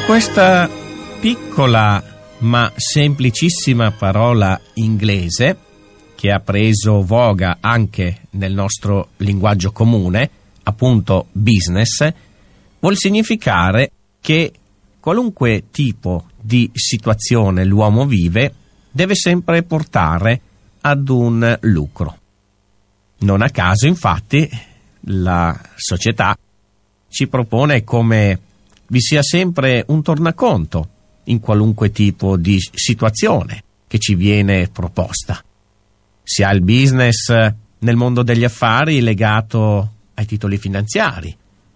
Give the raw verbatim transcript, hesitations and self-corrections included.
Questa piccola ma semplicissima parola inglese, che ha preso voga anche nel nostro linguaggio comune, appunto business, vuol significare che qualunque tipo di situazione l'uomo vive deve sempre portare ad un lucro. Non a caso, infatti, la società ci propone come vi sia sempre un tornaconto in qualunque tipo di situazione che ci viene proposta. Si ha il business nel mondo degli affari legato ai titoli finanziari,